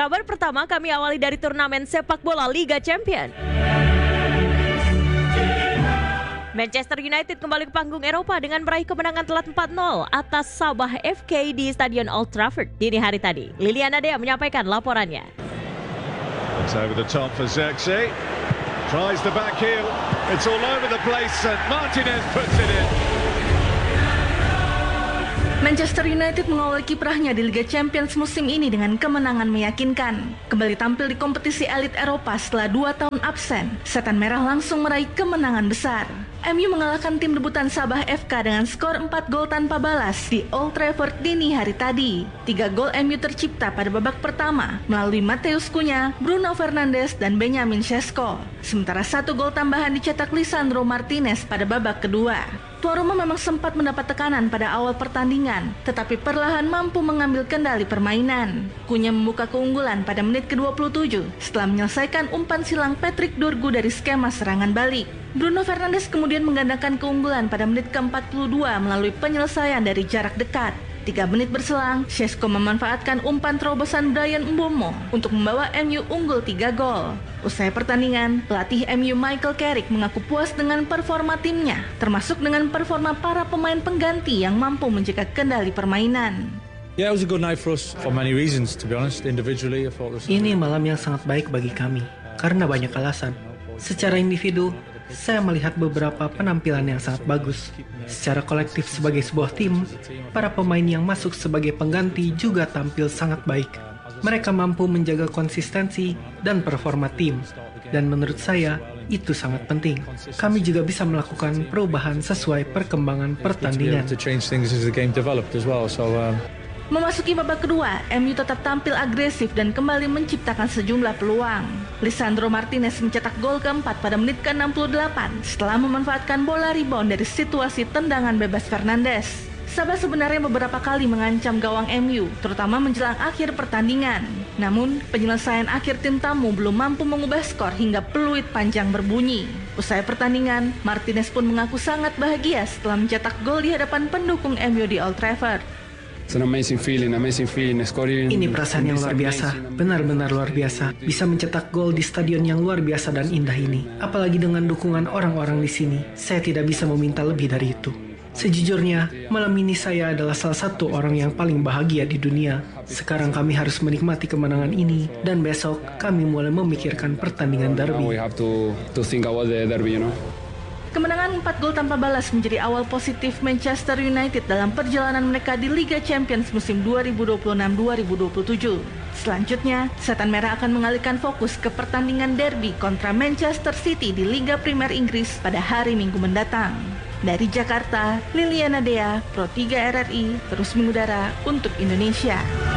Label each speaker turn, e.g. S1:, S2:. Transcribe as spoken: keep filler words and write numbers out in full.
S1: Kabar pertama kami awali dari turnamen sepak bola Liga Champions. Manchester United kembali ke panggung Eropa dengan meraih kemenangan telak empat nol atas Sabah F K di Stadion Old Trafford dini hari tadi. Liliana Dea menyampaikan laporannya.
S2: It's over the top for Xerxes. Tries the back heel. It's all over the place and Martinez puts it in.
S3: Manchester United mengawali kiprahnya di Liga Champions musim ini dengan kemenangan meyakinkan. Kembali tampil di kompetisi elit Eropa setelah dua tahun absen, Setan Merah langsung meraih kemenangan besar. M U mengalahkan tim debutan Sabah F K dengan skor empat gol tanpa balas di Old Trafford dini hari tadi. Tiga gol M U tercipta pada babak pertama melalui Matheus Cunha, Bruno Fernandes, dan Benjamin Sesko. Sementara satu gol tambahan dicetak Lisandro Martinez pada babak kedua. Tuan rumah memang sempat mendapat tekanan pada awal pertandingan, tetapi perlahan mampu mengambil kendali permainan. Cunha membuka keunggulan pada menit ke dua puluh tujuh setelah menyelesaikan umpan silang Patrick Dorgu dari skema serangan balik. Bruno Fernandes kemudian menggandakan keunggulan pada menit ke empat puluh dua melalui penyelesaian dari jarak dekat. Tiga menit berselang, Sesko memanfaatkan umpan terobosan Bryan Mbeumo untuk membawa M U unggul tiga gol. Usai pertandingan, pelatih M U Michael Carrick mengaku puas dengan performa timnya, termasuk dengan performa para pemain pengganti yang mampu menjaga kendali permainan.
S4: Yeah, it was a good night for us for many reasons, to be honest. Individually, I thought this was...
S5: Ini malam yang sangat baik bagi kami, karena banyak alasan. Secara individu, saya melihat beberapa penampilan yang sangat bagus. Secara kolektif sebagai sebuah tim, para pemain yang masuk sebagai pengganti juga tampil sangat baik. Mereka mampu menjaga konsistensi dan performa tim. Dan menurut saya, itu sangat penting. Kami juga bisa melakukan perubahan sesuai perkembangan pertandingan.
S3: Memasuki babak kedua, M U tetap tampil agresif dan kembali menciptakan sejumlah peluang. Lisandro Martinez mencetak gol keempat pada menit ke enam puluh delapan setelah memanfaatkan bola rebound dari situasi tendangan bebas Fernandes. Sabah sebenarnya beberapa kali mengancam gawang M U, terutama menjelang akhir pertandingan. Namun, penyelesaian akhir tim tamu belum mampu mengubah skor hingga peluit panjang berbunyi. Usai pertandingan, Martinez pun mengaku sangat bahagia setelah mencetak gol di hadapan pendukung M U di Old Trafford.
S5: Ini perasaan yang luar biasa, benar-benar luar biasa. Bisa mencetak gol di stadion yang luar biasa dan indah ini. Apalagi dengan dukungan orang-orang di sini, saya tidak bisa meminta lebih dari itu. Sejujurnya, malam ini saya adalah salah satu orang yang paling bahagia di dunia. Sekarang kami harus menikmati kemenangan ini, dan besok kami mulai memikirkan pertandingan derby.
S3: Kemenangan empat gol tanpa balas menjadi awal positif Manchester United dalam perjalanan mereka di Liga Champions musim dua ribu dua puluh enam dua ribu dua puluh tujuh. Selanjutnya, Setan Merah akan mengalihkan fokus ke pertandingan derby kontra Manchester City di Liga Primer Inggris pada hari Minggu mendatang. Dari Jakarta, Liliana Dea, Pro tiga R R I, terus mengudara untuk Indonesia.